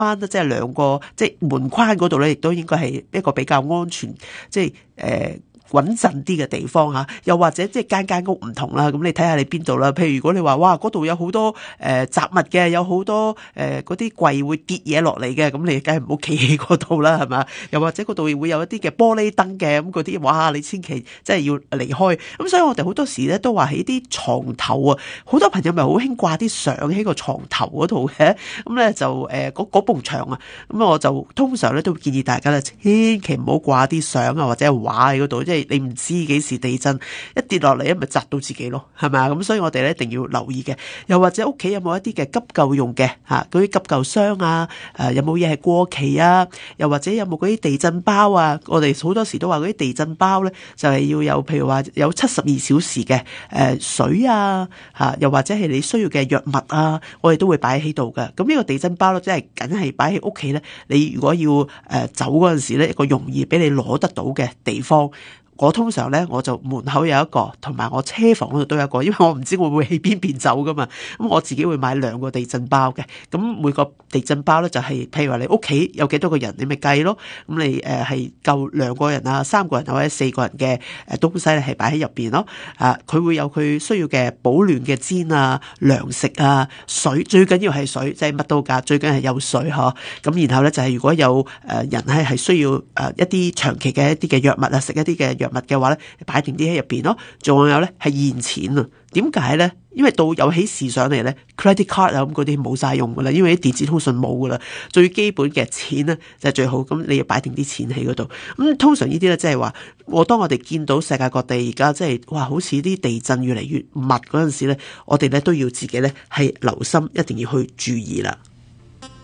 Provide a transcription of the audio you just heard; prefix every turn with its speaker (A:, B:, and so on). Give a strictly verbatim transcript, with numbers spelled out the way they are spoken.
A: 翻即係兩個即係門框嗰度咧，亦都應該係一個比較安全，即係誒。呃穩陣啲嘅地方嚇，又或者即係間間屋唔同啦，咁你睇下你邊度啦。譬如如果你話哇嗰度有好多誒、呃、雜物嘅，有好多誒嗰啲櫃會跌嘢落嚟嘅，咁你梗係唔好企喺嗰度啦，係嘛？又或者嗰度會有一啲嘅玻璃燈嘅，咁嗰啲哇你千祈即係要離開。咁所以我哋好多時咧都話喺啲床頭啊，好多朋友咪好興掛啲相喺個床頭嗰度嘅，咁咧就誒嗰嗰埲牆啊，咁我就通常咧都建議大家咧千祈唔好掛啲相啊或者係畫喺嗰度，即係你唔知幾時地震一跌落嚟咧，咪砸到自己咯，係咪啊？咁所以我哋咧一定要留意嘅。又或者屋企有冇一啲嘅急救用嘅嚇，嗰啲急救箱啊，誒有冇嘢係過期啊？又或者有冇嗰啲地震包啊？我哋好多時都話嗰啲地震包咧，就係要有譬如話有七十二小時嘅誒水啊嚇，又或者係你需要嘅藥物啊，我哋都會擺喺度嘅。咁呢個地震包咧，真係梗係擺喺屋企咧。你如果要誒走嗰陣時咧，一個容易俾你攞得到嘅地方。我通常咧，我就門口有一個，同埋我車房嗰度都有一個，因為我唔知我會喺邊邊走噶嘛。咁我自己會買兩個地震包嘅。咁每個地震包咧就係、是，譬如話你屋企有幾多個人，你咪計咯。咁你誒係夠兩個人啊、三個人或者四個人嘅誒東西咧，係擺喺入邊咯。啊，佢會有佢需要嘅保暖嘅氈啊、糧食啊、水，最緊要係水，即係乜都㗎，最緊係有水嗬。咁然後咧就係、是、如果有誒人係係需要誒一啲長期嘅一啲嘅藥物啊，食一啲嘅藥物嘅話咧，擺定啲喺入邊咯。仲有咧係現錢啊？點解咧？因為到有起事上嚟咧 ，credit card 啊咁嗰啲冇晒用噶啦，因為啲電子通訊冇噶啦。最基本嘅錢咧就係最好，咁你要擺定啲錢喺嗰度。咁通常呢啲咧即係話，我當我哋見到世界各地而家即係哇，好似啲地震越嚟越密嗰陣時咧，我哋咧都要自己咧係留心，一定要去注意啦。